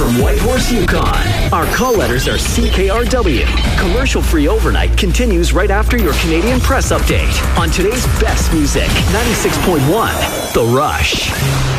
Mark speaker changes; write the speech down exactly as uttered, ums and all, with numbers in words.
Speaker 1: from Whitehorse, Yukon. Our call letters are C K R W. Commercial-free overnight continues right after your Canadian Press Update on today's best music, ninety-six point one The Rush.